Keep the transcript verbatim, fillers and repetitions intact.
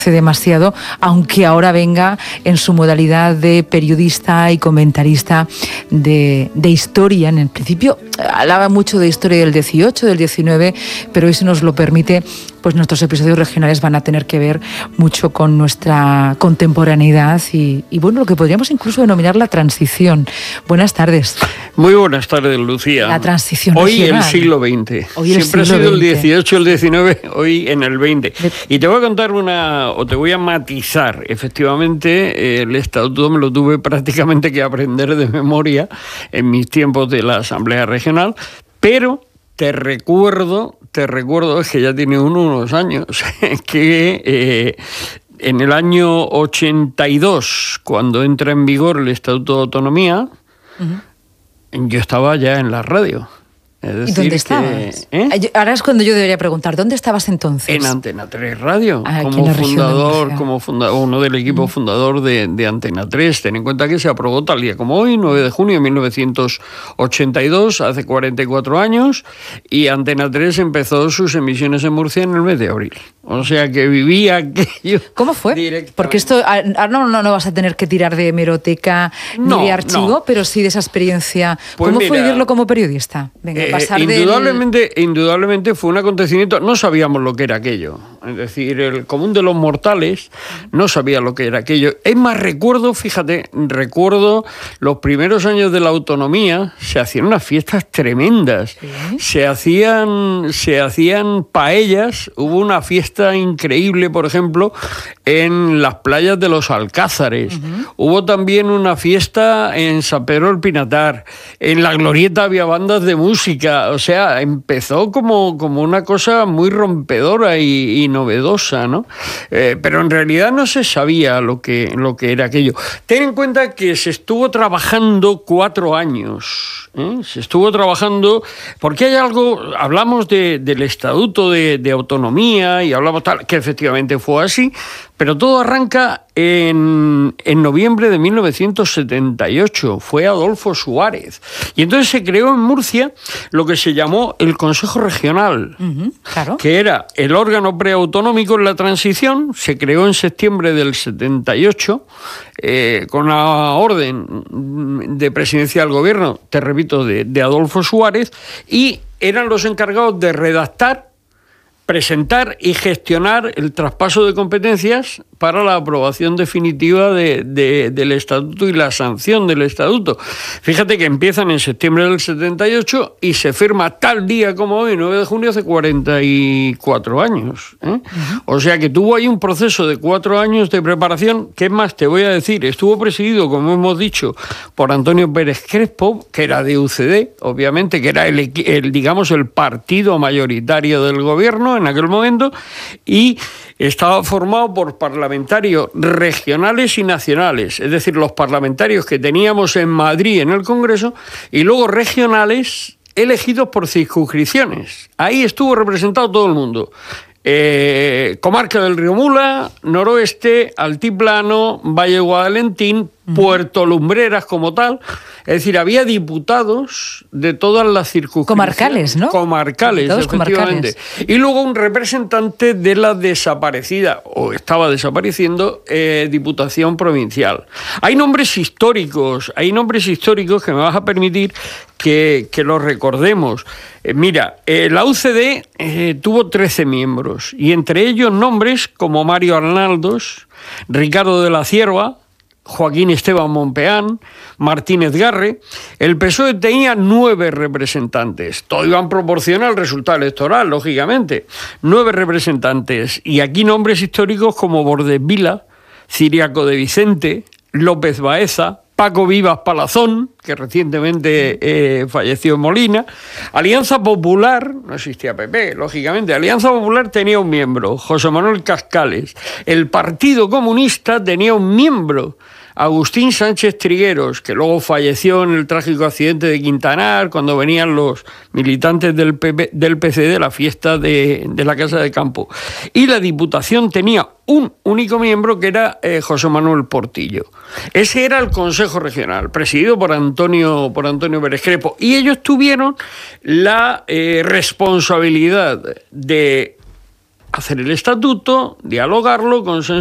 demasiado, aunque ahora venga en su modalidad de periodista y comentarista de, de historia. En el principio hablaba mucho de historia del dieciocho, del diecinueve, pero hoy, si nos lo permite, pues nuestros episodios regionales van a tener que ver mucho con nuestra contemporaneidad y, y bueno, lo que podríamos incluso denominar la transición. Buenas tardes. Muy buenas tardes, Lucía. La transición Hoy regional. el siglo veinte. Hoy el Siempre siglo ha sido veinte. el dieciocho, el diecinueve, hoy en el veinte. De... Y te voy a contar una, o te voy a matizar. Efectivamente, eh, el estatuto me lo tuve prácticamente que aprender de memoria en mis tiempos de la Asamblea Regional, pero te recuerdo, te recuerdo, es que ya tiene uno unos años, que eh, en el año ochenta y dos, cuando entra en vigor el Estatuto de Autonomía, uh-huh. yo estaba ya en la radio. Es decir, ¿y dónde que, estabas? ¿eh? Ahora es cuando yo debería preguntar, ¿dónde estabas entonces? En Antena tres Radio, ah, como fundador, como funda, uno del equipo mm. fundador de, de Antena tres. Ten en cuenta que se aprobó tal día como hoy, nueve de junio de mil novecientos ochenta y dos, hace cuarenta y cuatro años, y Antena tres empezó sus emisiones en Murcia en el mes de abril. O sea que vivía aquello. ¿Cómo fue? Porque esto ahora no, no, no vas a tener que tirar de hemeroteca no, ni de archivo, no. pero sí de esa experiencia. Pues ¿Cómo mira, fue vivirlo como periodista? Venga, eh, pasar indudablemente, del... indudablemente fue un acontecimiento. No sabíamos lo que era aquello. Es decir, el común de los mortales no sabía lo que era aquello. Es más, recuerdo, fíjate, recuerdo los primeros años de la autonomía, se hacían unas fiestas tremendas. ¿Sí? Se hacían, se hacían paellas, hubo una fiesta increíble, por ejemplo, en las playas de los Alcázares. Uh-huh. Hubo también una fiesta en San Pedro del Pinatar. En la Glorieta había bandas de música. O sea, empezó como, como una cosa muy rompedora y, y novedosa, ¿no? Eh, pero en realidad no se sabía lo que, lo que era aquello. Ten en cuenta que se estuvo trabajando cuatro años. ¿eh? Se estuvo trabajando, porque hay algo, hablamos de, del Estatuto de, de Autonomía y hablamos tal, que efectivamente fue así, pero todo arranca en, en noviembre de mil novecientos setenta y ocho. Fue Adolfo Suárez. Y entonces se creó en Murcia lo que se llamó el Consejo Regional, uh-huh, claro. que era el órgano preautonómico en la transición. Se creó en septiembre del setenta y ocho, eh, con la orden de presidencia del gobierno, te repito, de, de Adolfo Suárez, y eran los encargados de redactar, presentar y gestionar el traspaso de competencias para la aprobación definitiva de, de, del estatuto y la sanción del estatuto. Fíjate que empiezan en septiembre del setenta y ocho y se firma tal día como hoy, nueve de junio, hace cuarenta y cuatro años. ¿eh? Uh-huh. O sea que tuvo ahí un proceso de cuatro años de preparación, que es más, te voy a decir, estuvo presidido, como hemos dicho, por Antonio Pérez Crespo, que era de U C D, obviamente, que era el, el digamos, el partido mayoritario del gobierno en aquel momento, y estaba formado por parlamentarios regionales y nacionales, es decir, los parlamentarios que teníamos en Madrid en el Congreso, y luego regionales elegidos por circunscripciones. Ahí estuvo representado todo el mundo. Eh, Comarca del Río Mula, Noroeste, Altiplano, Valle Guadalentín, Puerto Lumbreras como tal. Es decir, había diputados de todas las circunscripciones. Comarcales, ¿no? Comarcales, Diputados efectivamente. Comarcales. Y luego un representante de la desaparecida, o estaba desapareciendo, eh, Diputación Provincial. Hay nombres históricos, hay nombres históricos que me vas a permitir que, que los recordemos. Eh, mira, eh, la U C D eh, tuvo trece miembros, y entre ellos nombres como Mario Arnaldos, Ricardo de la Cierva, Joaquín Esteban Monpeán, Martínez Garre. El P S O E tenía nueve representantes. Todo iba en proporción al resultado electoral, lógicamente. Nueve representantes. Y aquí nombres históricos como Bordes Vila, Ciriaco de Vicente, López Baeza, Paco Vivas Palazón, que recientemente eh, falleció en Molina. Alianza Popular, no existía P P, lógicamente. Alianza Popular tenía un miembro, José Manuel Cascales. El Partido Comunista tenía un miembro, Agustín Sánchez Trigueros, que luego falleció en el trágico accidente de Quintanar, cuando venían los militantes del, P P, del P C D de la fiesta de, de la Casa de Campo. Y la Diputación tenía un único miembro, que era eh, José Manuel Portillo. Ese era el Consejo Regional, presidido por Antonio, por Antonio Pérez Crespo. Y ellos tuvieron la eh, responsabilidad de hacer el estatuto, dialogarlo, consensuarlo,